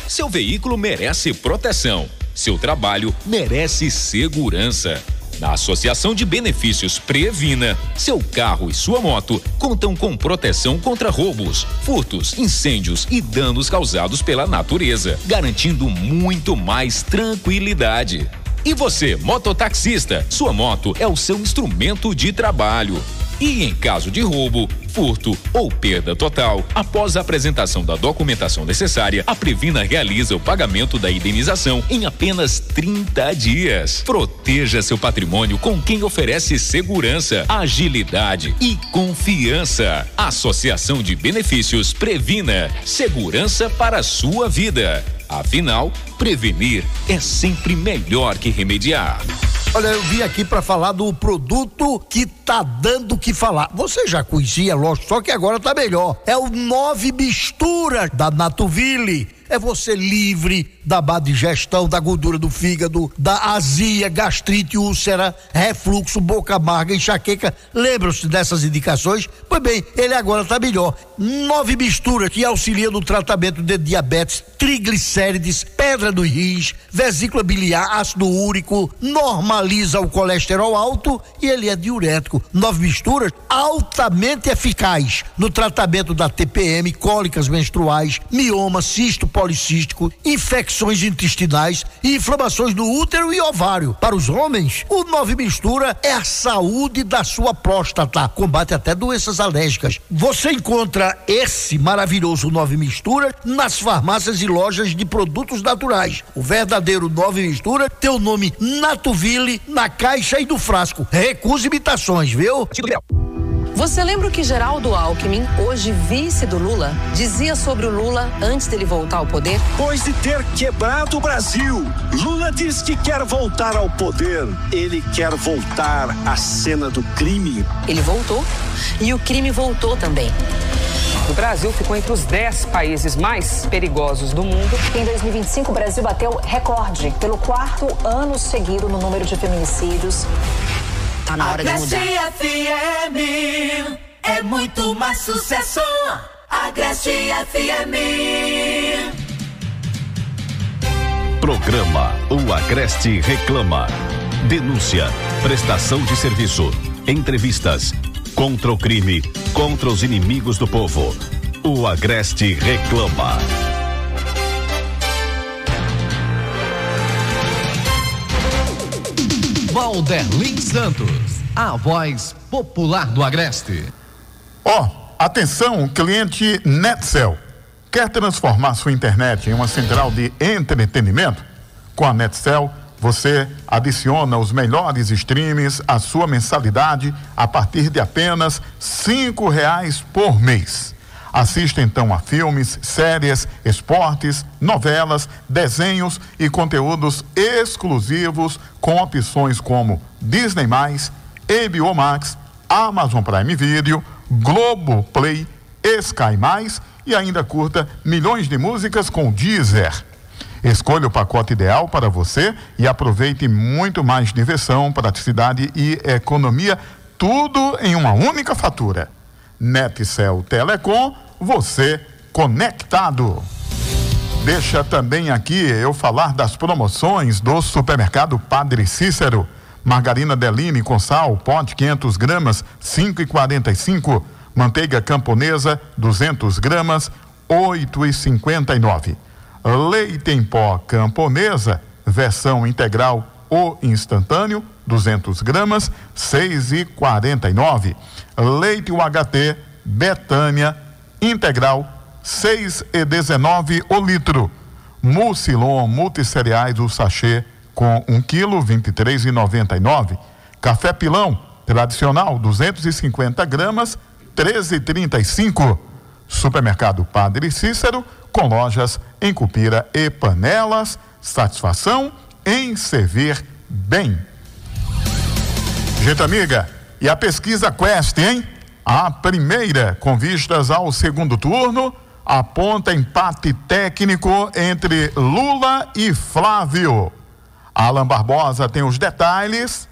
Seu veículo merece proteção. Seu trabalho merece segurança. Na Associação de Benefícios Previna, seu carro e sua moto contam com proteção contra roubos, furtos, incêndios e danos causados pela natureza, garantindo muito mais tranquilidade. E você, mototaxista, sua moto é o seu instrumento de trabalho. E em caso de roubo, furto ou perda total, após a apresentação da documentação necessária, a Previna realiza o pagamento da indenização em apenas 30 dias. Proteja seu patrimônio com quem oferece segurança, agilidade e confiança. Associação de Benefícios Previna. Segurança para a sua vida. Afinal, prevenir é sempre melhor que remediar. Olha, eu vim aqui para falar do produto que tá dando o que falar. Você já conhecia, lógico, só que agora tá melhor. É o 9 Mistura da Natuville. É você livre da má digestão, da gordura do fígado, da azia, gastrite, úlcera, refluxo, boca amarga, enxaqueca. Lembram-se dessas indicações? Pois bem, ele agora tá melhor. 9 Mistura, que auxilia no tratamento de diabetes, triglicérides, pedra nos rins, vesícula biliar, ácido úrico, normaliza o colesterol alto e ele é diurético. 9 Misturas, altamente eficaz no tratamento da TPM, cólicas menstruais, mioma, cisto policístico, infecções intestinais e inflamações no útero e ovário. Para os homens, o 9 Mistura é a saúde da sua próstata, combate até doenças alérgicas. Você encontra esse maravilhoso 9 Mistura nas farmácias e lojas de produtos naturais. O verdadeiro 9 Mistura tem o nome Natuville na caixa e no frasco. Recusa imitações, viu? Você lembra o que Geraldo Alckmin, hoje vice do Lula, dizia sobre o Lula antes dele voltar ao poder? Depois de ter quebrado o Brasil, Lula diz que quer voltar ao poder. Ele quer voltar à cena do crime. Ele voltou e o crime voltou também. O Brasil ficou entre os 10 países mais perigosos do mundo. Em 2025, o Brasil bateu recorde pelo 4º ano seguido no número de feminicídios. Tá na hora de mudar. FM é muito mais sucesso. Agreste FM. Programa O Agreste Reclama. Denúncia, prestação de serviço, entrevistas, contra o crime, contra os inimigos do povo. O Agreste Reclama. Valderlin Santos, a voz popular do Agreste. Atenção, cliente Netcel. Quer transformar sua internet em uma central de entretenimento? Com a Netcel, você adiciona os melhores streams à sua mensalidade a partir de apenas R$5 por mês. Assista então a filmes, séries, esportes, novelas, desenhos e conteúdos exclusivos com opções como Disney+, HBO Max, Amazon Prime Video, Globoplay, Sky+, e ainda curta milhões de músicas com Deezer. Escolha o pacote ideal para você e aproveite muito mais diversão, praticidade e economia, tudo em uma única fatura. Netcel Telecom, você conectado. Deixa também aqui eu falar das promoções do supermercado Padre Cícero. Margarina Deline com sal, pote 500 gramas, 5,45. Manteiga camponesa, 200 gramas, 8,59. Leite em pó camponesa, versão integral ou instantâneo, 200 gramas, 6,49. Leite UHT Betânia integral, 6,19 o litro. Mucilon multissereais o sachê com 1 quilo, 23,99. Café Pilão tradicional, 250 gramas, 13,35. Supermercado Padre Cícero, com lojas em Cupira e Panelas. Satisfação em servir bem. Gente amiga, e a pesquisa Quest, hein? A primeira, com vistas ao segundo turno, aponta empate técnico entre Lula e Flávio. Alan Barbosa tem os detalhes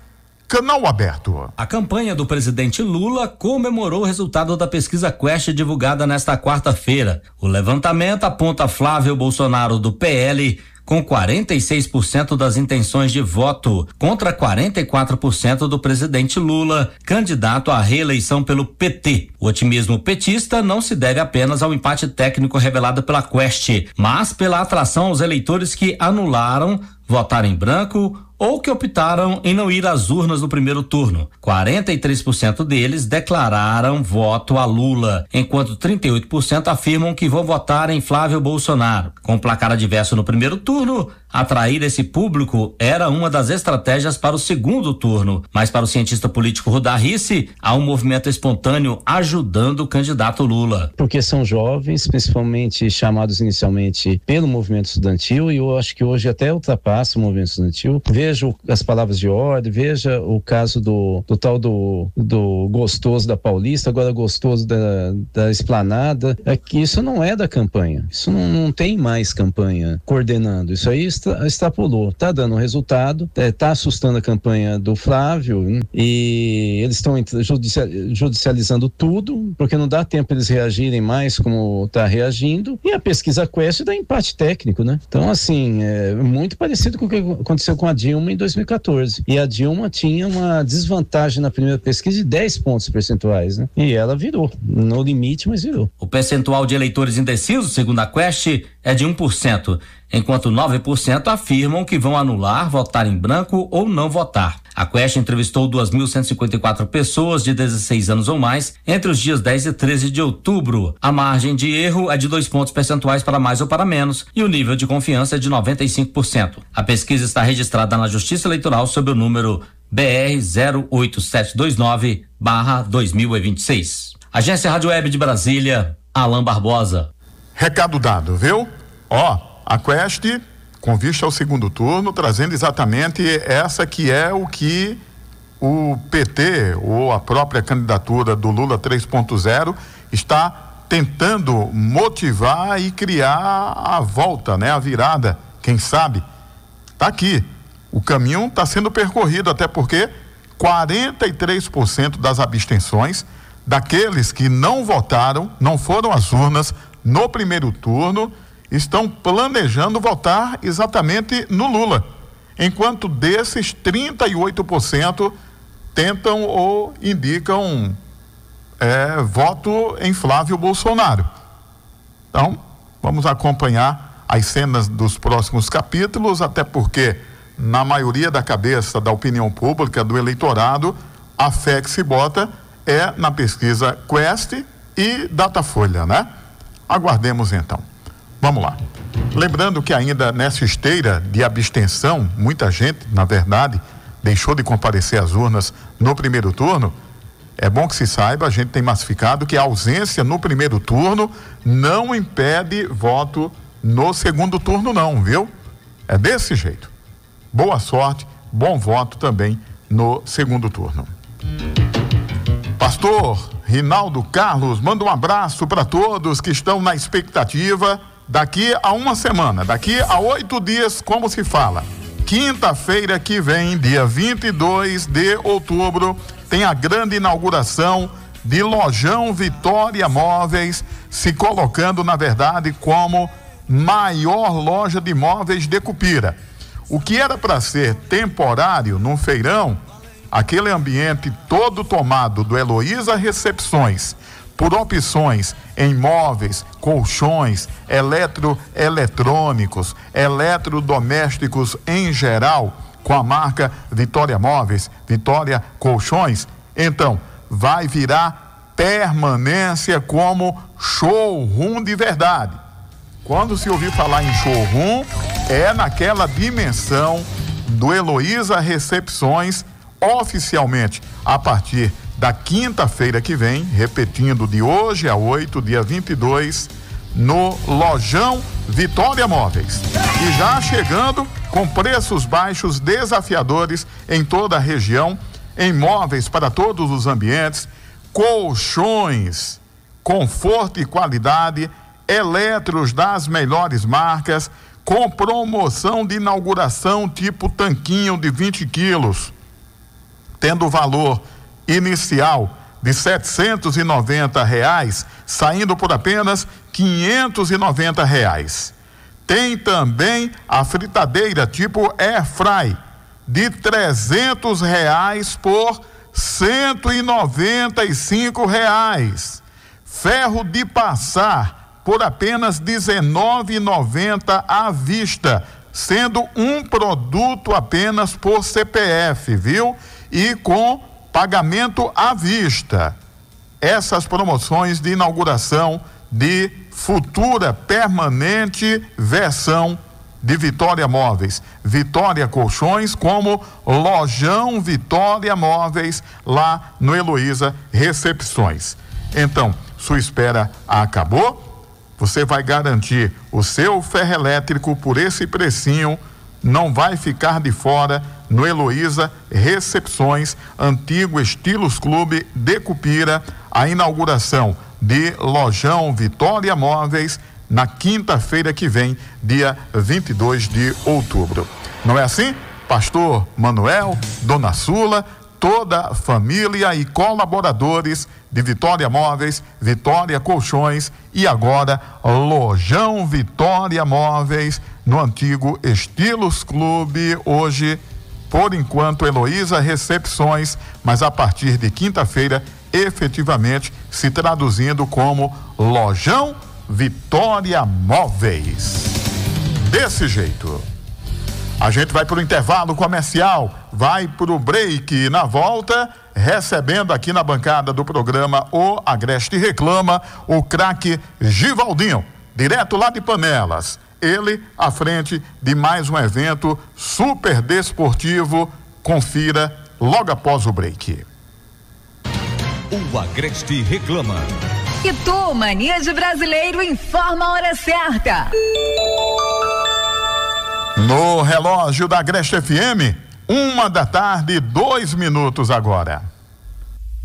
Canal aberto. A campanha do presidente Lula comemorou o resultado da pesquisa Quest divulgada nesta quarta-feira. O levantamento aponta Flávio Bolsonaro do PL com 46% das intenções de voto, contra 44% do presidente Lula, candidato à reeleição pelo PT. O otimismo petista não se deve apenas ao empate técnico revelado pela Quest, mas pela atração aos eleitores que anularam, votaram em branco ou que optaram em não ir às urnas no primeiro turno. 43% deles declararam voto a Lula, enquanto 38% afirmam que vão votar em Flávio Bolsonaro. Com placar adverso no primeiro turno, atrair esse público era uma das estratégias para o segundo turno, mas para o cientista político Rudar Rissi, há um movimento espontâneo ajudando o candidato Lula. Porque são jovens, principalmente chamados inicialmente pelo movimento estudantil, e eu acho que hoje até ultrapassa o movimento estudantil. Veja as palavras de ordem, veja o caso do tal do gostoso da Paulista, agora gostoso da Esplanada. É que isso não é da campanha, isso não tem mais campanha coordenando, isso aí extrapolou, tá dando resultado, tá assustando a campanha do Flávio, e eles estão judicializando tudo, porque não dá tempo eles reagirem mais como tá reagindo, e a pesquisa Quest dá empate técnico, né? Então, assim, é muito parecido com o que aconteceu com a Dilma em 2014, e a Dilma tinha uma desvantagem na primeira pesquisa de 10 pontos percentuais, né? E ela virou, no limite, mas virou. O percentual de eleitores indecisos, segundo a Quest, é de 1%, enquanto 9% afirmam que vão anular, votar em branco ou não votar. A Quest entrevistou 2.154 pessoas de 16 anos ou mais entre os dias 10 e 13 de outubro. A margem de erro é de 2 pontos percentuais para mais ou para menos e o nível de confiança é de 95%. A pesquisa está registrada na Justiça Eleitoral sob o número BR 08729/2026. Agência Rádio Web de Brasília, Alain Barbosa. Recado dado, viu? A Quest, com vista ao segundo turno, trazendo exatamente essa que é o que o PT, ou a própria candidatura do Lula 3.0, está tentando motivar e criar a volta, né? A virada, quem sabe? Tá aqui. O caminho está sendo percorrido, até porque 43% das abstenções daqueles que não votaram, não foram às urnas no primeiro turno, estão planejando votar exatamente no Lula, enquanto desses 38% tentam ou indicam voto em Flávio Bolsonaro. Então, vamos acompanhar as cenas dos próximos capítulos, até porque na maioria da cabeça da opinião pública, do eleitorado, a fé que se bota é na pesquisa Quest e Datafolha, né? Aguardemos então. Vamos lá. Lembrando que ainda nessa esteira de abstenção, muita gente, na verdade, deixou de comparecer às urnas no primeiro turno. É bom que se saiba, a gente tem massificado que a ausência no primeiro turno não impede voto no segundo turno não, viu? É desse jeito. Boa sorte, bom voto também no segundo turno. Pastor Rinaldo Carlos, manda um abraço para todos que estão na expectativa. Daqui a uma semana, daqui a 8 dias, como se fala, quinta-feira que vem, dia 22 de outubro, tem a grande inauguração de Lojão Vitória Móveis, se colocando, na verdade, como maior loja de móveis de Cupira. O que era para ser temporário num feirão, aquele ambiente todo tomado do Heloísa Recepções, por opções em móveis, colchões, eletrônicos, eletrodomésticos em geral, com a marca Vitória Móveis, Vitória Colchões, então vai virar permanência como showroom de verdade. Quando se ouvir falar em showroom, é naquela dimensão do Heloísa Recepções, oficialmente a partir da quinta-feira que vem, repetindo, de hoje a 8, dia 22, no Lojão Vitória Móveis. E já chegando com preços baixos desafiadores em toda a região, em móveis para todos os ambientes, colchões, conforto e qualidade, eletros das melhores marcas, com promoção de inauguração tipo tanquinho de 20 quilos. tendo o valor inicial de R$790, saindo por apenas R$590. Tem também a fritadeira tipo Air Fry de R$300 por R$195. Ferro de passar por apenas R$19,90 à vista, sendo um produto apenas por CPF, viu? E com pagamento à vista. Essas promoções de inauguração de futura permanente versão de Vitória Móveis, Vitória Colchões, como Lojão Vitória Móveis, lá no Heloísa Recepções. Então, sua espera acabou? Você vai garantir o seu ferro elétrico por esse precinho, não vai ficar de fora no Heloísa Recepções, antigo Estilos Clube de Cupira, a inauguração de Lojão Vitória Móveis na quinta-feira que vem, dia 22 de outubro. Não é assim? Pastor Manuel, Dona Sula, toda a família e colaboradores de Vitória Móveis, Vitória Colchões e agora Lojão Vitória Móveis no antigo Estilos Clube, hoje, por enquanto, Heloísa Recepções, mas a partir de quinta-feira, efetivamente se traduzindo como Lojão Vitória Móveis. Desse jeito. A gente vai para o intervalo comercial, vai para o break, na volta, recebendo aqui na bancada do programa O Agreste Reclama, o craque Givaldinho, direto lá de Panelas. Ele à frente de mais um evento super desportivo. Confira logo após o break. O Agreste Reclama. E tu, Mania de Brasileiro, informa a hora certa. No relógio da Agreste FM, 1 da tarde, 2 minutos agora.